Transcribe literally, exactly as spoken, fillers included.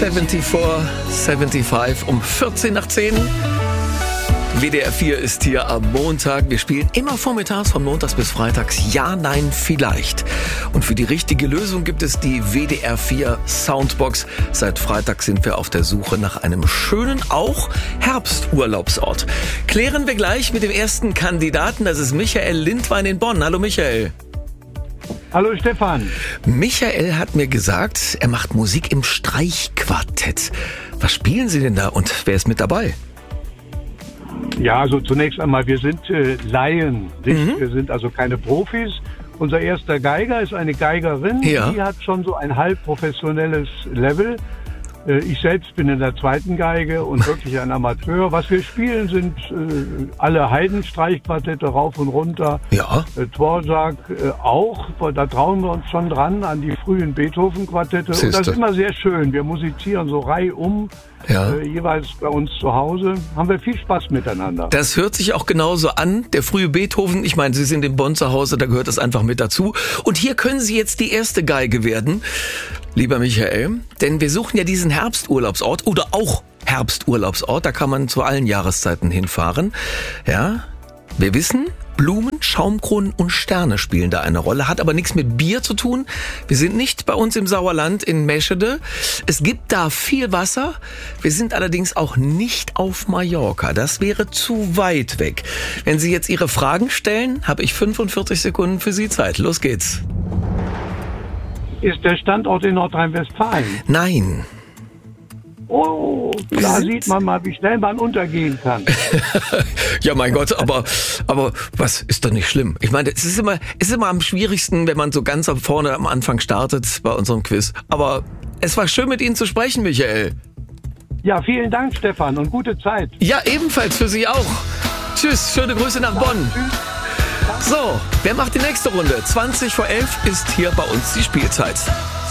vierundsiebzig, fünfundsiebzig um vierzehn nach zehn. W D R vier ist hier am Montag. Wir spielen immer vormittags von Montags bis Freitags Ja, Nein, Vielleicht. Und für die richtige Lösung gibt es die W D R vier Soundbox. Seit Freitag sind wir auf der Suche nach einem schönen, auch Herbsturlaubsort. Klären wir gleich mit dem ersten Kandidaten. Das ist Michael Lindwein in Bonn. Hallo Michael. Hallo Stefan. Michael hat mir gesagt, er macht Musik im Streichquartett. Was spielen Sie denn da und wer ist mit dabei? Ja, also zunächst einmal, wir sind äh, Laien. Mhm. Wir sind also keine Profis. Unser erster Geiger ist eine Geigerin. Ja. Die hat schon so ein halb professionelles Level. Äh, ich selbst bin in der zweiten Geige und wirklich ein Amateur. Was wir spielen, sind äh, alle Haydn-Streichquartette rauf und runter. Ja. Äh, Dvorak äh, auch. Da trauen wir uns schon dran an die frühen Beethoven-Quartette. Und das ist immer sehr schön. Wir musizieren so reihum. Ja. Äh, jeweils bei uns zu Hause, haben wir viel Spaß miteinander. Das hört sich auch genauso an. Der frühe Beethoven, ich meine, Sie sind in Bonn zu Hause, da gehört das einfach mit dazu. Und hier können Sie jetzt die erste Geige werden, lieber Michael, denn wir suchen ja diesen Herbsturlaubsort oder auch Herbsturlaubsort, da kann man zu allen Jahreszeiten hinfahren. Ja, wir wissen, Blumen, Schaumkronen und Sterne spielen da eine Rolle, hat aber nichts mit Bier zu tun. Wir sind nicht bei uns im Sauerland in Meschede. Es gibt da viel Wasser. Wir sind allerdings auch nicht auf Mallorca. Das wäre zu weit weg. Wenn Sie jetzt Ihre Fragen stellen, habe ich fünfundvierzig Sekunden für Sie Zeit. Los geht's. Ist der Standort in Nordrhein-Westfalen? Nein. Oh, da sieht man mal, wie schnell man untergehen kann. Ja, mein Gott, aber, aber was ist doch nicht schlimm? Ich meine, es ist immer, es ist immer am schwierigsten, wenn man so ganz am vorne am Anfang startet bei unserem Quiz. Aber es war schön, mit Ihnen zu sprechen, Michael. Ja, vielen Dank, Stefan, und gute Zeit. Ja, ebenfalls für Sie auch. Tschüss, schöne Grüße nach Bonn. So, wer macht die nächste Runde? zwanzig vor elf ist hier bei uns die Spielzeit.